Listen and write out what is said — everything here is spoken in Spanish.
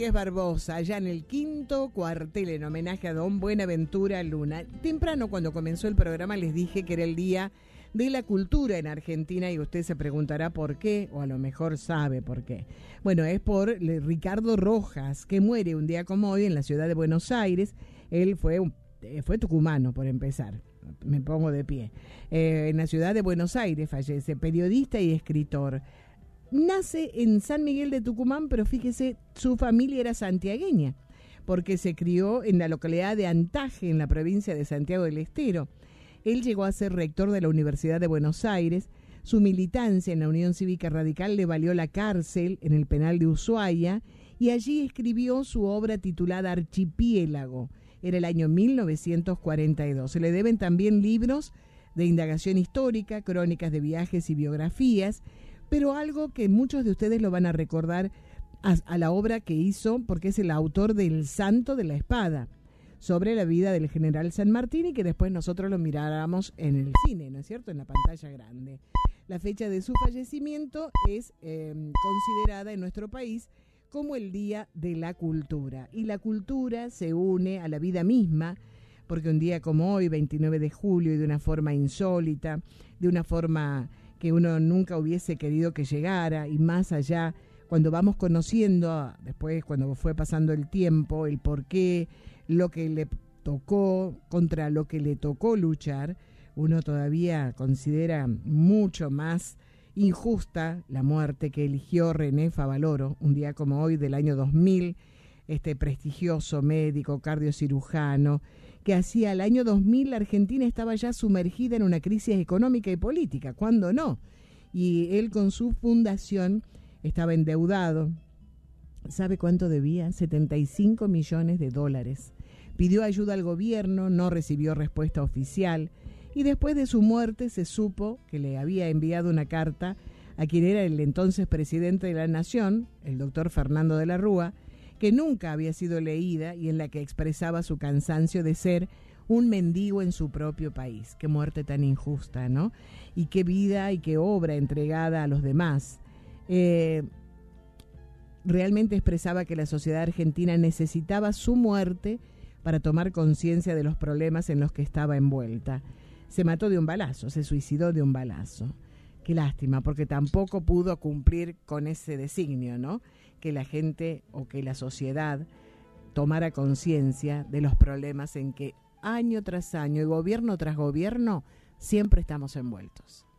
Domínguez Barbosa, allá en el quinto cuartel, en homenaje a don Buenaventura Luna. Temprano, cuando comenzó el programa, les dije que era el Día de la Cultura en Argentina y usted se preguntará por qué, o a lo mejor sabe por qué. Bueno, es por Ricardo Rojas, que muere un día como hoy en la ciudad de Buenos Aires. Él fue tucumano, por empezar. Me pongo de pie. En la ciudad de Buenos Aires fallece, periodista y escritor. Nace en San Miguel de Tucumán, pero fíjese, su familia era santiagueña, porque se crió en la localidad de Antaje, en la provincia de Santiago del Estero. Él llegó a ser rector de la Universidad de Buenos Aires. Su militancia en la Unión Cívica Radical le valió la cárcel en el penal de Ushuaia, y allí escribió su obra titulada Archipiélago. Era el año 1942. Se le deben también libros de indagación histórica, crónicas de viajes y biografías, pero algo que muchos de ustedes lo van a recordar a la obra que hizo, porque es el autor del Santo de la Espada, sobre la vida del general San Martín, y que después nosotros lo miráramos en el cine, ¿no es cierto?, en la pantalla grande. La fecha de su fallecimiento es considerada en nuestro país como el Día de la Cultura, y la cultura se une a la vida misma, porque un día como hoy, 29 de julio, y de una forma insólita, de una forma que uno nunca hubiese querido que llegara, y más allá, cuando vamos conociendo, después cuando fue pasando el tiempo, el por qué, lo que le tocó, contra lo que le tocó luchar, uno todavía considera mucho más injusta la muerte que eligió René Favaloro, un día como hoy del año 2000, este prestigioso médico cardiocirujano, que hacia el año 2000 la Argentina estaba ya sumergida en una crisis económica y política, ¿cuándo no? Y él con su fundación estaba endeudado. ¿Sabe cuánto debía? 75 millones de dólares. Pidió ayuda al gobierno, no recibió respuesta oficial, y después de su muerte se supo que le había enviado una carta a quien era el entonces presidente de la Nación, el doctor Fernando de la Rúa, que nunca había sido leída y en la que expresaba su cansancio de ser un mendigo en su propio país. Qué muerte tan injusta, ¿no? Y qué vida y qué obra entregada a los demás. Realmente expresaba que la sociedad argentina necesitaba su muerte para tomar conciencia de los problemas en los que estaba envuelta. Se mató de un balazo, se suicidó de un balazo. Qué lástima, porque tampoco pudo cumplir con ese designio, ¿no? Que la gente o que la sociedad tomara conciencia de los problemas en que año tras año y gobierno tras gobierno siempre estamos envueltos.